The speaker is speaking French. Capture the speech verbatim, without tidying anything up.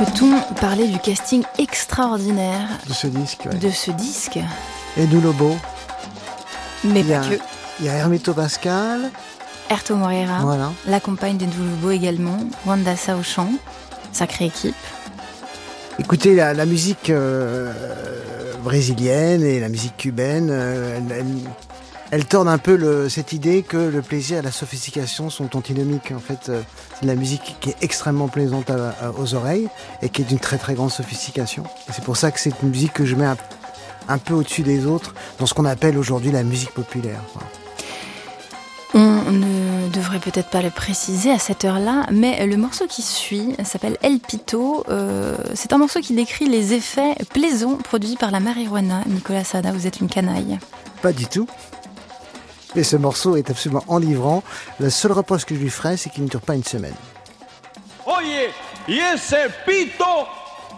Peut-on parler du casting extraordinaire de ce disque, ouais. de ce disque Edu Lobo. Mais il pas a, que. Il y a Hermeto Pascal. Erto Moreira, voilà. la compagne d'Edu Lobo également. Wanda Sa au chant. Sacrée équipe. Écoutez, la, la musique euh, brésilienne et la musique cubaine, euh, elle, elle, elle tourne un peu le, cette idée que le plaisir et la sophistication sont antinomiques. En fait, euh, c'est de la musique qui est extrêmement plaisante à, à, aux oreilles et qui est d'une très très grande sophistication. Et c'est pour ça que c'est une musique que je mets un, un peu au-dessus des autres dans ce qu'on appelle aujourd'hui la musique populaire. Voilà. On ne devrait peut-être pas le préciser à cette heure-là, mais le morceau qui suit s'appelle El Pito. Euh, c'est un morceau qui décrit les effets plaisants produits par la marijuana. Nicolas Sada, vous êtes une canaille. Pas du tout. Mais ce morceau est absolument enivrant. Le seul reproche que je lui ferai, c'est qu'il ne dure pas une semaine. Oye, y ese pito